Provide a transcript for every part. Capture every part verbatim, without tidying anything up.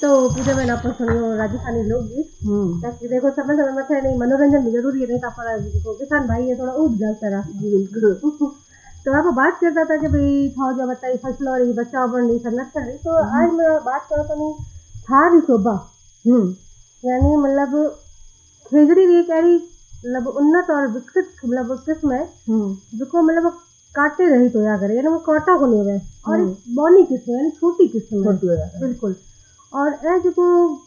तो पूजा में ना पर सुनियो राजस्थानी लोकगीत ताकि देखो समय समय में नहीं मनोरंजन भी जरूरी है, नहीं तो पर देखो किसान भाई है थोड़ा उठ जाता रहा। जी बिल्कुल। तो आप बात करता था कि भाई था जो बताई फसल और बच्चा बढ़ संरक्षण रही, तो आज मैं बात करो तो नहीं थार शोभा यानी मतलब खेजड़ी भी एक ऐसी मतलब उन्नत और विकसित मतलब किस्म है जो मतलब काटे रही तो या करे यानी वो काटा को नहीं है और एक बौनी किस्म है यानी छोटी किस्म है बिल्कुल। और ए जो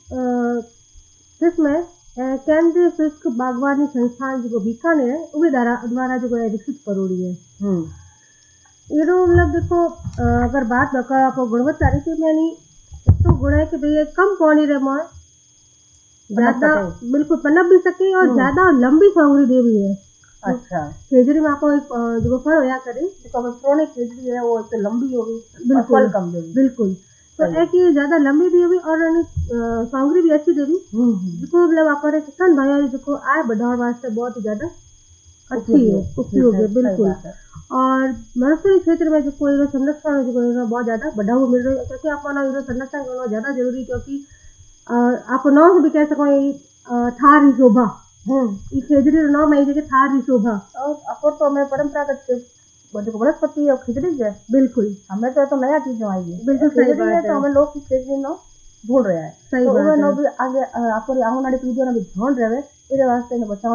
किस्म है केंद्रीय शुष्क बागवानी संस्थान जो बीकानेर है उनके द्वारा द्वारा जो है विकसित करोड़ी है। ये मतलब देखो अगर बात बका आप गुणवत्ता रही थी यानी तो गुण है कि भैया कम पानी रे में ज्यादा बिल्कुल पनप भी सके और ज्यादा लंबी सौंगरी दे भी है। अच्छा खेजड़ी में आपको एक जो फल होया करे तो पुरानी खेजड़ी है वो तो लंबी होगी बिल्कुल कम देगी बिल्कुल। तो एक ये ज्यादा लंबी भी होगी और सौंगरी भी अच्छी देगी जिसको मतलब आप किसान भाई जो आय बढ़ाने वास्ते बहुत ही ज्यादा अच्छी है उपयोग है बिल्कुल। और मनुष्य क्षेत्र में जो कोई संरक्षण जो बहुत ज्यादा बढ़ावा मिल रहा है क्योंकि आप संरक्षण करना ज्यादा जरूरी क्योंकि आप नाम भी कह सको थार शोभा ये खेजड़ी नाम है जैसे थार शोभा और अपन तो हमें परंपरागत वनस्पति और खिचड़ी है बिल्कुल हमें तो तो नया चीज आई है बिल्कुल सही बात है। तो हमें लोग की खिचड़ी नो ढूंढ रहे हैं सही तो बात है। भी आगे आपको आने वाली पीढ़ियों ने भी ढूंढ रहे हैं इसके वास्ते बचाव